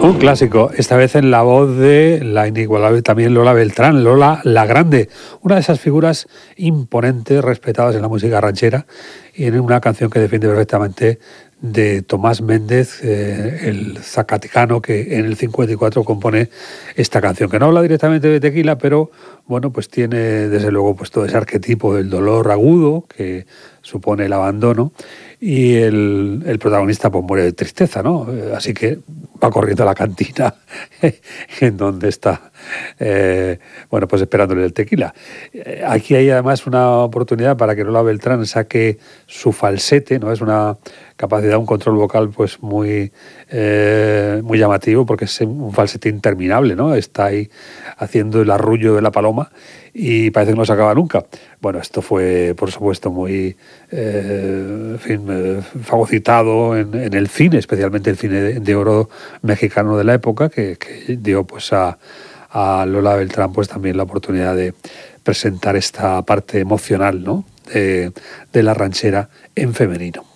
Un clásico, esta vez en la voz de la inigualable también Lola Beltrán, Lola la Grande, una de esas figuras imponentes, respetadas en la música ranchera, y en una canción que defiende perfectamente de Tomás Méndez, el zacaticano que en el 54 compone esta canción, que no habla directamente de tequila, pero bueno, pues tiene desde luego pues todo ese arquetipo del dolor agudo que supone el abandono, y el protagonista pues muere de tristeza, ¿no? Así que va corriendo a la cantina en donde está, bueno, pues esperándole el tequila. Aquí hay además una oportunidad para que Lola Beltrán saque su falsete, ¿no? Es una capacidad, un control vocal pues muy llamativo, porque es un falsete interminable, ¿no? Está ahí haciendo el arrullo de la paloma y parece que no se acaba nunca. Bueno, esto fue, por supuesto, muy fagocitado en el cine, especialmente el cine de oro mexicano de la época, que dio pues a Lola Beltrán pues también la oportunidad de presentar esta parte emocional, ¿no? de la ranchera en femenino.